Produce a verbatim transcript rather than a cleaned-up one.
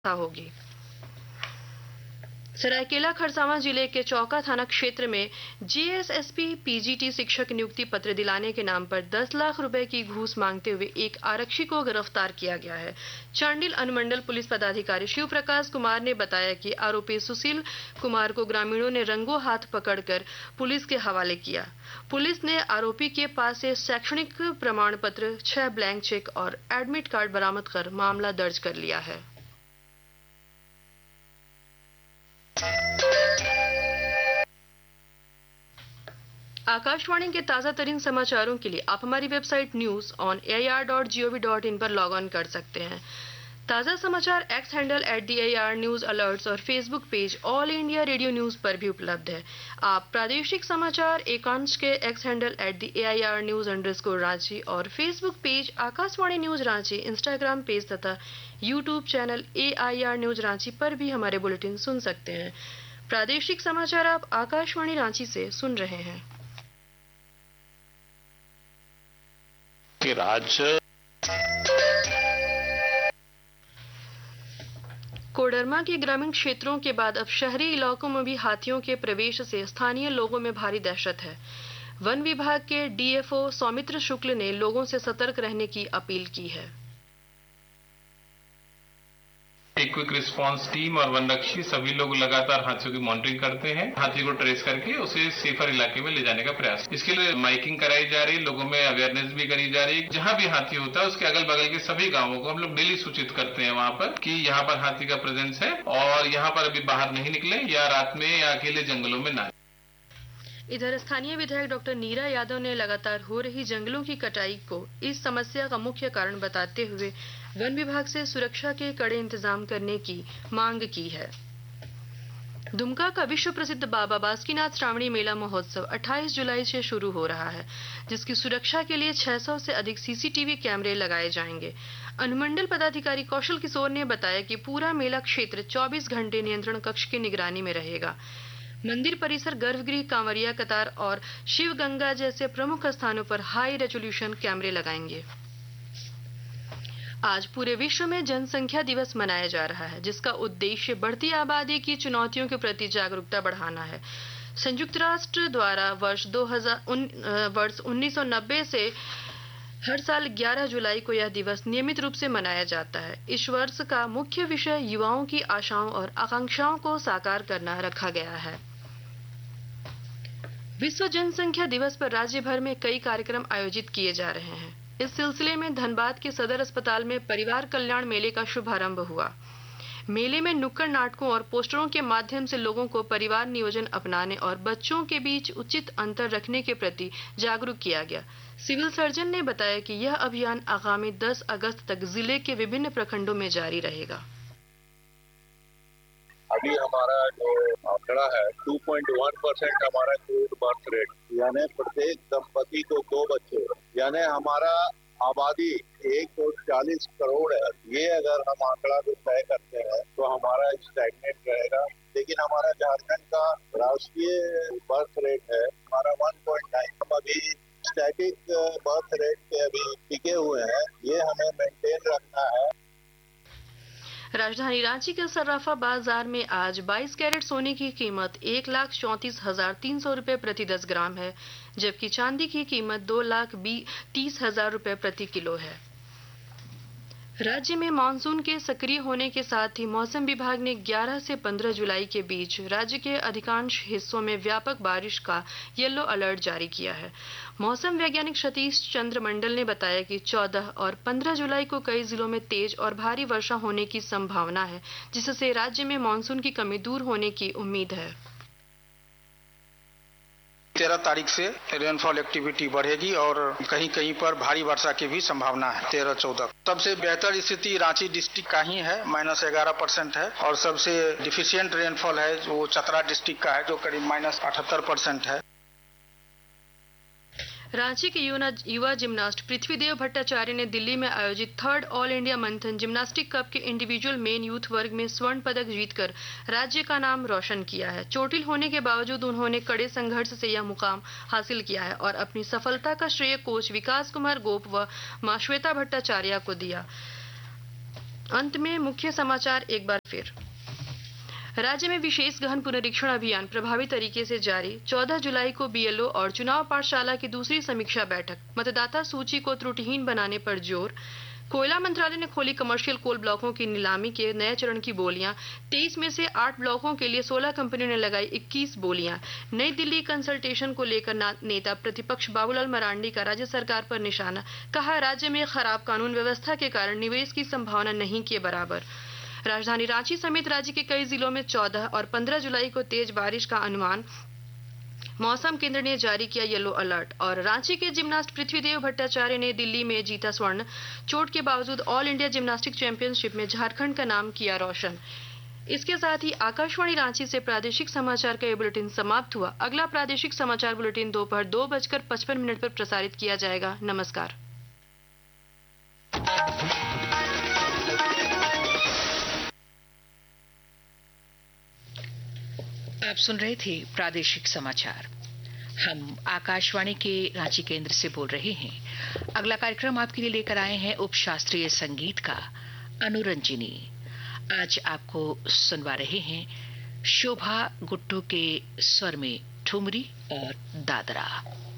होगी। सरायकेला खरसावां जिले के चौका थाना क्षेत्र में जीएसएसपी पीजीटी शिक्षक नियुक्ति पत्र दिलाने के नाम पर दस लाख रुपए की घूस मांगते हुए एक आरक्षी को गिरफ्तार किया गया है। चांडिल अनुमंडल पुलिस पदाधिकारी शिव प्रकाश कुमार ने बताया कि आरोपी सुशील कुमार को ग्रामीणों ने रंगों हाथ पकड़कर पुलिस के हवाले किया। पुलिस ने आरोपी के पास से शैक्षणिक प्रमाण पत्र, छह ब्लैंक चेक और एडमिट कार्ड बरामद कर मामला दर्ज कर लिया है। आकाशवाणी के ताजा तरीन समाचारों के लिए आप हमारी website news on A I R dot G O V dot in पर लॉग ऑन कर सकते हैं। ताजा समाचार x handle at the A I R news alerts और Facebook page all India radio news पर भी उपलब्ध है। आप प्रादेशिक समाचार एकांश के x handle at the A I R news underscore Ranchi और Facebook page Akashvani news Ranchi, Instagram page तथा YouTube channel A I R news Ranchi पर भी हमारे बुलेटिन सुन सकते हैं। प्रादेशिक समाचार आप आकाशवाणी रांची से सुन रहे हैं। राज्य कोडरमा के ग्रामीण क्षेत्रों के बाद अब शहरी इलाकों में भी हाथियों के प्रवेश से स्थानीय लोगों में भारी दहशत है। वन विभाग के डी एफ ओ सौमित्र शुक्ल ने लोगों से सतर्क रहने की अपील की है। एक क्विक रिस्पांस टीम और वनरक्षी सभी लोग लगातार हाथियों की मॉनिटरिंग करते हैं। हाथी को ट्रेस करके उसे सेफर इलाके में ले जाने का प्रयास, इसके लिए माइकिंग कराई जा रही है, लोगों में अवेयरनेस भी करी जा रही है। जहां भी हाथी होता है उसके अगल बगल के सभी गांवों को हम लोग डेली सूचित करते हैं वहां पर कि यहाँ पर हाथी का प्रेजेंस है और यहाँ पर अभी बाहर नहीं निकले या रात में या अकेले जंगलों में ना। इधर स्थानीय विधायक डॉक्टर नीरा यादव ने लगातार हो रही जंगलों की कटाई को इस समस्या का मुख्य कारण बताते हुए वन विभाग से सुरक्षा के कड़े इंतजाम करने की मांग की है। दुमका का विश्व प्रसिद्ध बाबा बासुकीनाथ श्रावणी मेला महोत्सव अट्ठाईस जुलाई से शुरू हो रहा है, जिसकी सुरक्षा के लिए छह सौ से अधिक सी सी टी वी कैमरे लगाए जाएंगे। अनुमंडल पदाधिकारी कौशल किशोर ने बताया कि पूरा मेला क्षेत्र चौबीस घंटे नियंत्रण कक्ष की निगरानी में रहेगा। मंदिर परिसर, गर्भगृह, कांवरिया कतार और शिव गंगा जैसे प्रमुख स्थानों पर हाई रेजोल्यूशन कैमरे लगाएंगे। आज पूरे विश्व में जनसंख्या दिवस मनाया जा रहा है, जिसका उद्देश्य बढ़ती आबादी की चुनौतियों के प्रति जागरूकता बढ़ाना है। संयुक्त राष्ट्र द्वारा वर्ष दो हज़ार वर्ष उन्नीस सौ नब्बे से हर साल ग्यारह जुलाई को यह दिवस नियमित रूप से मनाया जाता है। इस वर्ष का मुख्य विषय युवाओं की आशाओं और आकांक्षाओं को साकार करना रखा गया है। विश्व जनसंख्या दिवस पर राज्य भर में कई कार्यक्रम आयोजित किए जा रहे हैं। इस सिलसिले में धनबाद के सदर अस्पताल में परिवार कल्याण मेले का शुभारंभ हुआ। मेले में नुक्कड़ नाटकों और पोस्टरों के माध्यम से लोगों को परिवार नियोजन अपनाने और बच्चों के बीच उचित अंतर रखने के प्रति जागरूक किया गया। सिविल सर्जन ने बताया कि यह अभियान आगामी दस अगस्त तक जिले के विभिन्न प्रखंडों में जारी रहेगा। अभी हमारा जो आंकड़ा है दो पॉइंट एक परसेंट हमारा चाइल्ड बर्थ रेट, यानी प्रत्येक दंपति को दो बच्चे, यानी हमारा आबादी एक सौ चालीस करोड़ है। ये अगर हम आंकड़ा को तय करते हैं तो हमारा स्टैग्नेट रहेगा। लेकिन हमारा झारखंड का राष्ट्रीय बर्थ रेट है हमारा एक पॉइंट नौ। हम अभी स्टैटिक बर्थ रेट पे अभी टिके हुए हैं, ये हमें मेंटेन रखना है। राजधानी रांची के सर्राफा बाजार में आज बाईस कैरेट सोने की कीमत एक लाख चौंतीस हजार तीन सौ रूपये प्रति दस ग्राम है, जबकि चांदी की कीमत दो लाख तीस हजार रूपये प्रति किलो है। राज्य में मानसून के सक्रिय होने के साथ ही मौसम विभाग ने ग्यारह से पंद्रह जुलाई के बीच राज्य के अधिकांश हिस्सों में व्यापक बारिश का येलो अलर्ट जारी किया है। मौसम वैज्ञानिक सतीश चंद्र मंडल ने बताया कि चौदह और पंद्रह जुलाई को कई जिलों में तेज और भारी वर्षा होने की संभावना है, जिससे राज्य में मानसून की कमी दूर होने की उम्मीद है। तेरह तारीख से रेनफॉल एक्टिविटी बढ़ेगी और कहीं कहीं पर भारी वर्षा की भी संभावना है। तेरह चौदह सबसे बेहतर स्थिति रांची डिस्ट्रिक्ट का ही है, माइनस ग्यारह परसेंट है, और सबसे डिफिशियंट रेनफॉल है जो चतरा डिस्ट्रिक्ट का है जो करीब माइनस अठहत्तर परसेंट है। रांची के युवा जिम्नास्ट पृथ्वीदेव भट्टाचार्य ने दिल्ली में आयोजित थर्ड ऑल इंडिया मंथन जिम्नास्टिक कप के इंडिविजुअल मेन यूथ वर्ग में स्वर्ण पदक जीतकर राज्य का नाम रोशन किया है। चोटिल होने के बावजूद उन्होंने कड़े संघर्ष से यह मुकाम हासिल किया है और अपनी सफलता का श्रेय कोच विकास कुमार गोप व माँ श्वेता भट्टाचार्य को दिया। अंत में मुख्य समाचार एक बार फिर। राज्य में विशेष गहन पुनरीक्षण अभियान प्रभावी तरीके से जारी। चौदह जुलाई को बीएलओ और चुनाव पाठशाला की दूसरी समीक्षा बैठक। मतदाता सूची को त्रुटिहीन बनाने पर जोर। कोयला मंत्रालय ने खोली कमर्शियल कोल ब्लॉकों की नीलामी के नए चरण की बोलियां। तेईस में से आठ ब्लॉकों के लिए सोलह कंपनियों ने लगाई इक्कीस बोलियां। नई दिल्ली कंसल्टेशन को लेकर नेता प्रतिपक्ष बाबूलाल मरांडी का राज्य सरकार पर निशाना। कहा, राज्य में खराब कानून व्यवस्था के कारण निवेश की संभावना नहीं के बराबर। राजधानी रांची समेत राज्य के कई जिलों में चौदह और पंद्रह जुलाई को तेज बारिश का अनुमान। मौसम केंद्र ने जारी किया येलो अलर्ट। और रांची के जिम्नास्ट पृथ्वीदेव भट्टाचार्य ने दिल्ली में जीता स्वर्ण। चोट के बावजूद ऑल इंडिया जिम्नास्टिक चैंपियनशिप में झारखंड का नाम किया रोशन। इसके साथ ही आकाशवाणी रांची से प्रादेशिक समाचार का ये बुलेटिन समाप्त हुआ। अगला प्रादेशिक समाचार बुलेटिन दोपहर दो बजकर पचपन मिनट पर प्रसारित किया जाएगा। नमस्कार। आप सुन रहे थे प्रादेशिक समाचार। हम आकाशवाणी के रांची केंद्र से बोल रहे हैं। अगला कार्यक्रम आपके लिए लेकर आए हैं उप शास्त्रीय संगीत का अनुरंजनी। आज आपको सुनवा रहे हैं शोभा गुट्टू के स्वर में ठुमरी और दादरा।